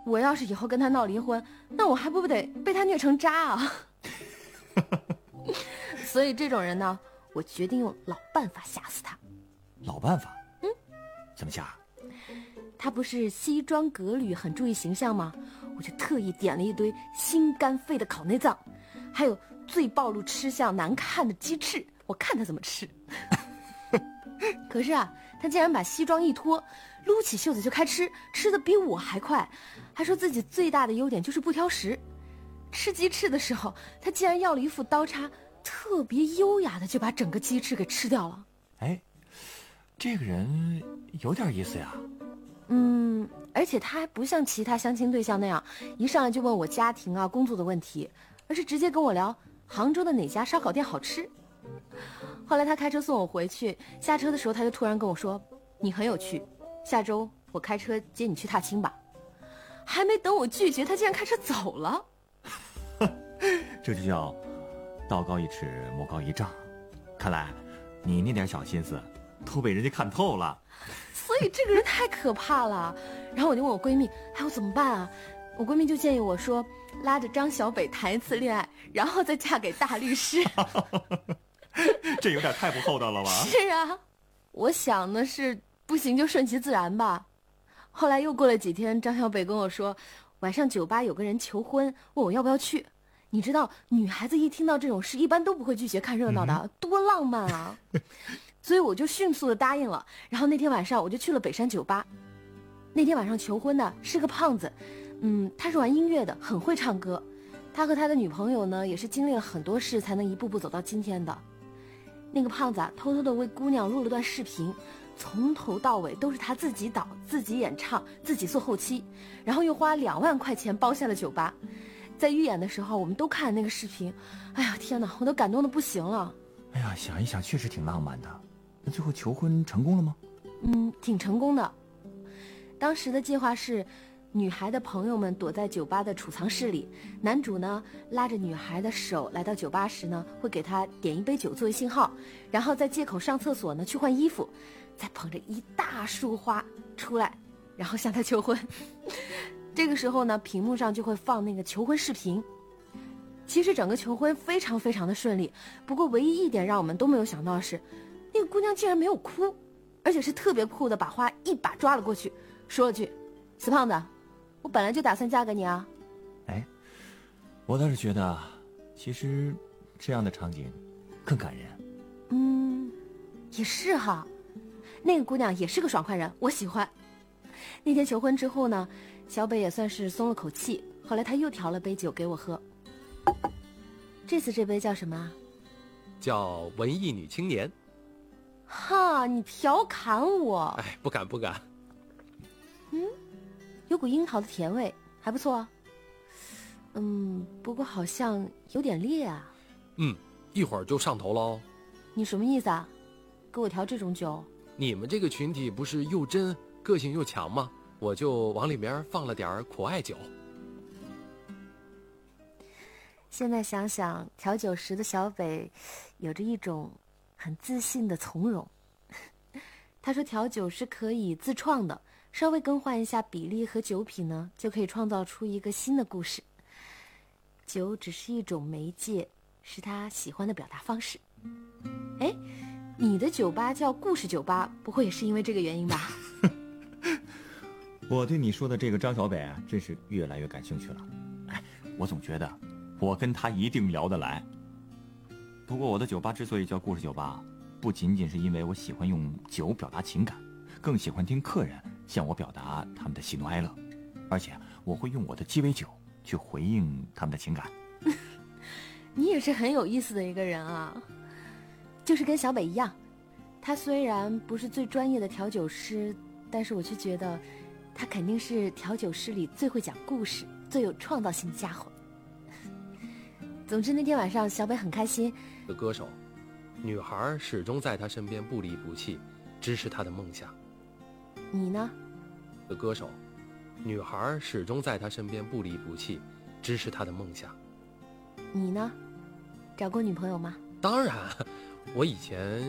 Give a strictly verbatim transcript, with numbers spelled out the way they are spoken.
我要是以后跟他闹离婚，那我还不得被他虐成渣啊？所以这种人呢，我决定用老办法吓死他。 老办法？ 嗯， 怎么吓？ 他不是西装革履很注意形象吗？我就特意点了一堆心肝肺的烤内脏，还有最暴露吃相难看的鸡翅，我看他怎么吃。可是啊，他竟然把西装一脱，撸起袖子就开吃，吃的比我还快，还说自己最大的优点就是不挑食。吃鸡翅的时候，他竟然要了一副刀叉，特别优雅的就把整个鸡翅给吃掉了。 哎，这个人有点意思呀。 嗯，而且他还不像其他相亲对象那样一上来就问我家庭啊工作的问题，而是直接跟我聊杭州的哪家烧烤店好吃。后来他开车送我回去，下车的时候他就突然跟我说，你很有趣，下周我开车接你去踏青吧。还没等我拒绝，他竟然开车走了。 这就叫道高一尺魔高一丈，看来你那点小心思都被人家看透了。 所以这个人太可怕了。然后我就问我闺蜜，还有怎么办啊？我闺蜜就建议我说，拉着张小北谈一次恋爱，然后再嫁给大律师。 这有点太不厚道了吧？ 是啊，我想的是不行就顺其自然吧。后来又过了几天，张小北跟我说，晚上酒吧有个人求婚，问我要不要去。你知道女孩子一听到这种事一般都不会拒绝看热闹的、嗯、多浪漫啊。所以我就迅速的答应了。然后那天晚上我就去了北山酒吧。那天晚上求婚的是个胖子，嗯，他是玩音乐的，很会唱歌。他和他的女朋友呢，也是经历了很多事才能一步步走到今天的。那个胖子啊，偷偷的为姑娘录了段视频，从头到尾都是他自己导、自己演唱、自己做后期，然后又花两万块钱包下了酒吧。在预演的时候，我们都看那个视频，哎呀天哪，我都感动的不行了。 哎呀，想一想确实挺浪漫的。那最后求婚成功了吗？ 嗯，挺成功的。当时的计划是，女孩的朋友们躲在酒吧的储藏室里，男主呢拉着女孩的手来到酒吧时呢，会给她点一杯酒作为信号，然后再借口上厕所呢去换衣服，再捧着一大束花出来，然后向她求婚。这个时候呢，屏幕上就会放那个求婚视频。其实整个求婚非常非常的顺利，不过唯一一点让我们都没有想到的是，那个姑娘竟然没有哭，而且是特别酷的把花一把抓了过去，说了句，死胖子，我本来就打算嫁给你啊。 哎，我倒是觉得其实这样的场景更感人。 嗯，也是哈。那个姑娘也是个爽快人，我喜欢。那天求婚之后呢，小北也算是松了口气，后来他又调了杯酒给我喝。这次这杯叫什么？ 叫文艺女青年。 哈，你调侃我。 哎，不敢不敢。 嗯，有股樱桃的甜味，还不错。嗯，不过好像有点烈啊。 嗯，一会儿就上头喽。 你什么意思啊？给我调这种酒？ 你们这个群体不是又真个性又强吗？我就往里面放了点苦艾酒。 现在想想，调酒时的小北有着一种很自信的从容。他说调酒是可以自创的，稍微更换一下比例和酒品呢，就可以创造出一个新的故事。酒只是一种媒介，是他喜欢的表达方式。哎，你的酒吧叫故事酒吧，不会也是因为这个原因吧？ 我对你说的这个张小北啊，真是越来越感兴趣了。哎，我总觉得我跟他一定聊得来。不过我的酒吧之所以叫故事酒吧，不仅仅是因为我喜欢用酒表达情感，更喜欢听客人向我表达他们的喜怒哀乐，而且我会用我的鸡尾酒去回应他们的情感。 你也是很有意思的一个人啊，就是跟小北一样，他虽然不是最专业的调酒师，但是我却觉得他肯定是调酒师里最会讲故事、最有创造性的家伙。总之那天晚上小北很开心。 的歌手，女孩始终在他身边不离不弃，支持他的梦想。 你呢？ 的歌手，女孩始终在他身边不离不弃，支持他的梦想。 你呢？找过女朋友吗？ 当然，我以前